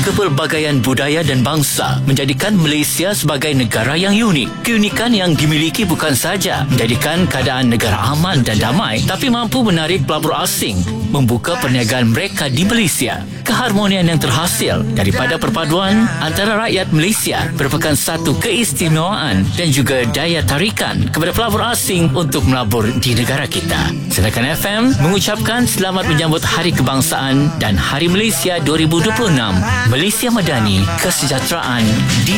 Kepelbagaian budaya dan bangsa menjadikan Malaysia sebagai negara yang unik. Keunikan yang dimiliki bukan sahaja menjadikan keadaan negara aman dan damai, tapi mampu menarik pelabur asing membuka perniagaan mereka di Malaysia. Keharmonian yang terhasil daripada perpaduan antara rakyat Malaysia merupakan satu keistimewaan dan juga daya tarikan kepada pelabur asing untuk melabur di negara kita. Sedangkan FM mengucapkan selamat menyambut Hari Kebangsaan dan Hari Malaysia 2026. Malaysia Madani, kesejahteraan di